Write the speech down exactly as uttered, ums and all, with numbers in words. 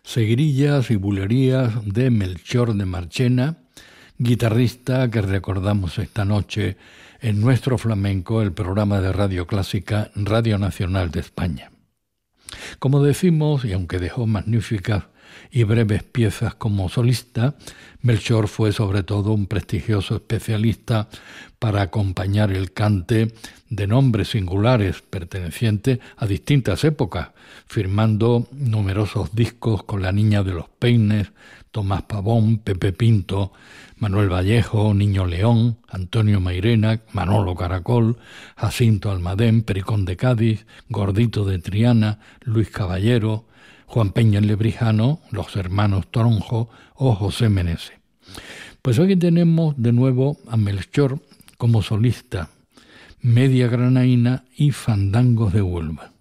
seguirillas y bulerías de Melchor de Marchena, guitarrista que recordamos esta noche en Nuestro Flamenco, el programa de Radio Clásica, Radio Nacional de España. Como decimos, y aunque dejó magníficas y breves piezas como solista, Melchor fue sobre todo un prestigioso especialista para acompañar el cante de nombres singulares pertenecientes a distintas épocas, firmando numerosos discos con La Niña de los Peines, Tomás Pavón, Pepe Pinto, Manuel Vallejo, Niño León, Antonio Mairena, Manolo Caracol, Jacinto Almadén, Pericón de Cádiz, Gordito de Triana, Luis Caballero, Juan Peña el Lebrijano, los hermanos Toronjo o José Meneses. Pues aquí tenemos de nuevo a Melchor como solista, Media Granaína y Fandangos de Huelva.